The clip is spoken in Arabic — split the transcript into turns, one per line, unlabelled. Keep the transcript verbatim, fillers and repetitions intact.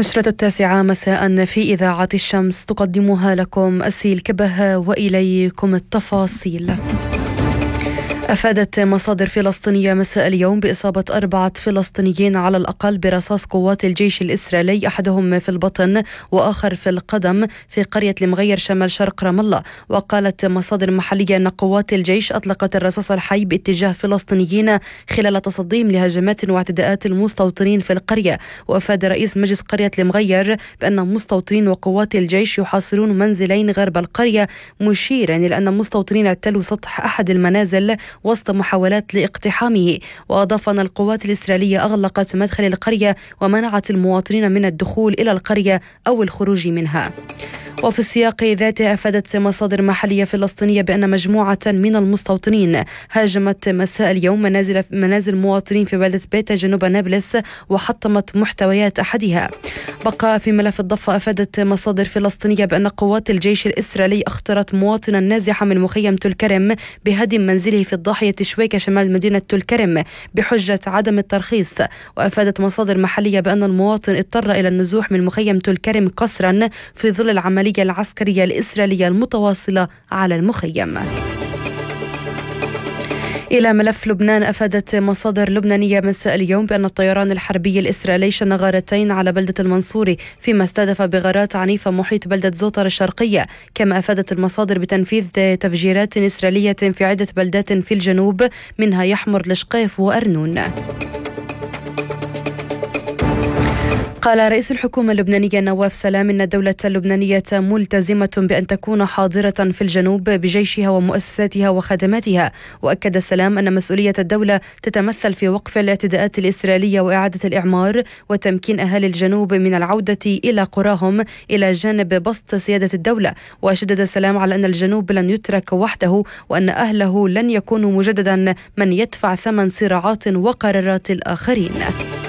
نشرة التاسعة مساء في إذاعة الشمس تقدمها لكم أسيل كبهة وإليكم التفاصيل. أفادت مصادر فلسطينية مساء اليوم بإصابة أربعة فلسطينيين على الأقل برصاص قوات الجيش الإسرائيلي، أحدهم في البطن وآخر في القدم في قرية المغير شمال شرق رام الله. وقالت مصادر محلية أن قوات الجيش أطلقت الرصاص الحي باتجاه فلسطينيين خلال تصديهم لهجمات واعتداءات المستوطنين في القرية. وأفاد رئيس مجلس قرية المغير بأن مستوطنين وقوات الجيش يحاصرون منزلين غرب القرية، مشيرا إلى أن المستوطنين اعتلوا سطح أحد المنازل وسط محاولات لاقتحامه. وأضاف أن القوات الإسرائيلية أغلقت مدخل القرية ومنعت المواطنين من الدخول إلى القرية أو الخروج منها. وفي السياق ذاته أفادت مصادر محلية فلسطينية بأن مجموعة من المستوطنين هاجمت مساء اليوم منازل منازل مواطنين في بلدة بيتا جنوب نابلس وحطمت محتويات أحدها. بقى في ملف الضفة، أفادت مصادر فلسطينية بأن قوات الجيش الإسرائيلي اخترت مواطنا نازحا من مخيم تلكرم بهدم منزله في الضاحية شويكة شمال مدينة تلكرم بحجة عدم الترخيص. وأفادت مصادر محلية بأن المواطن اضطر إلى النزوح من مخيم تلكرم قسرا في ظل العملية العسكرية الإسرائيلية المتواصلة على المخيم. إلى ملف لبنان، أفادت مصادر لبنانية مساء اليوم بأن الطيران الحربي الإسرائيلي شن غارتين على بلدة المنصوري، فيما استهدف بغارات عنيفة محيط بلدة زوطر الشرقية. كما أفادت المصادر بتنفيذ تفجيرات إسرائيلية في عدة بلدات في الجنوب منها يحمر لشقيف وأرنون. قال رئيس الحكومة اللبنانية نواف سلام إن الدولة اللبنانية ملتزمة بأن تكون حاضرة في الجنوب بجيشها ومؤسساتها وخدماتها. وأكد سلام أن مسؤولية الدولة تتمثل في وقف الاعتداءات الإسرائيلية وإعادة الإعمار وتمكين أهالي الجنوب من العودة إلى قراهم إلى جانب بسط سيادة الدولة. وشدد سلام على أن الجنوب لن يترك وحده وأن أهله لن يكونوا مجددا من يدفع ثمن صراعات وقرارات الآخرين.